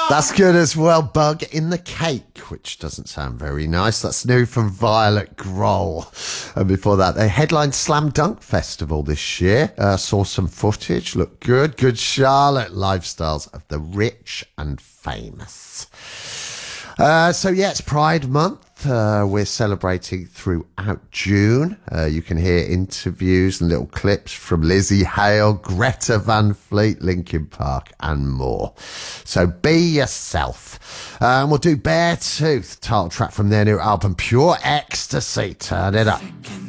That's good as well. Bug in the Cake, which doesn't sound very nice. That's new from Violet Grohl. And before that, they headlined Slam Dunk Festival this year. Saw some footage. Looked good. Good Charlotte lifestyles of the rich and famous. So yeah, it's Pride Month. We're celebrating throughout June. You can hear interviews and little clips from Lizzie Hale, Greta Van Fleet, Linkin Park, and more. So be yourself. We'll do Beartooth, title track from their new album, Pure Ecstasy. Turn it up.